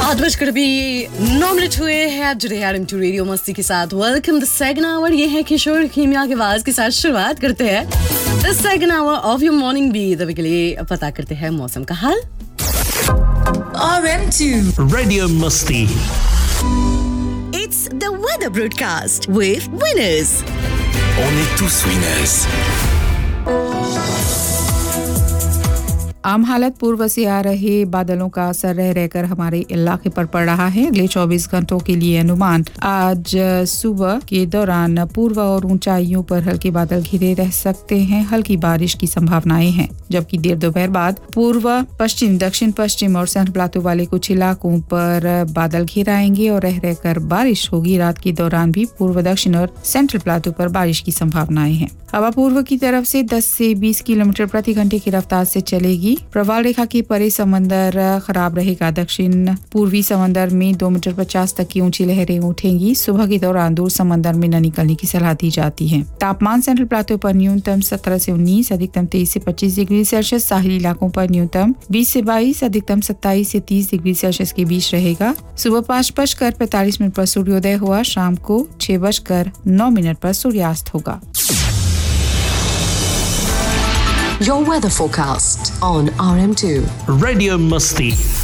8:09 हुए हैं। आप जुड़े हैं RM2 रेडियो मस्ती के साथ। Welcome the second hour. ये है किशोर खेमिया की आवाज के साथ शुरुआत करते हैं the second hour of your morning B. तभी के लिए पता करते हैं मौसम का हाल। RM2 Radio Musti. It's the weather broadcast with winners. On est tous winners. आम हालत पूर्व से आ रहे बादलों का असर रह रहकर हमारे इलाके पर पड़ रहा है। अगले 24 घंटों के लिए अनुमान। आज सुबह के दौरान पूर्व और ऊंचाइयों पर हल्के बादल घिरे रह सकते हैं। हल्की बारिश की संभावनाएं हैं, जबकि देर दोपहर बाद पूर्व पश्चिम, दक्षिण पश्चिम और सेंट्रल प्लाटू वाले कुछ इलाकों पर बादल घिर आएंगे और रह रहकर बारिश होगी। रात के दौरान भी पूर्व, दक्षिण और सेंट्रल प्लाटू पर बारिश की संभावनाएं हैं। हवा पूर्व की तरफ से 10 से 20 किलोमीटर प्रति घंटे की रफ्तार से चलेगी। प्रवाल रेखा के परे समंदर खराब रहेगा। दक्षिण पूर्वी समंदर में 2 मीटर 50 तक की ऊंची लहरें उठेंगी। सुबह के दौरान दूर समंदर में न निकलने की सलाह दी जाती है। तापमान सेंट्रल प्लाटू पर न्यूनतम 17 से 19, अधिकतम 23 से 25 डिग्री सेल्सियस। साहिली इलाकों पर न्यूनतम 20 से 22, अधिकतम 27 से 30 डिग्री सेल्सियस के बीच रहेगा। सुबह 5:45 पर सूर्योदय हुआ। शाम को 6:09 पर सूर्यास्त होगा। Your weather forecast on RM2 Radio Musti.